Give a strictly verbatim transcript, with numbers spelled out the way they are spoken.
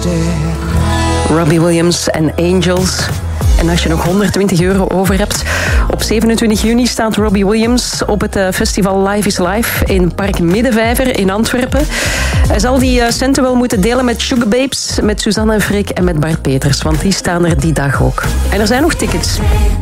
Robbie Williams en Angels. En als je nog honderdtwintig euro over hebt, op zevenentwintig juni staat Robbie Williams op het festival Live is Live in Park Middenvijver in Antwerpen. Hij zal die centen wel moeten delen met Sugar Babes, met Suzanne en Freek en met Bart Peters, want die staan er die dag ook. En er zijn nog tickets.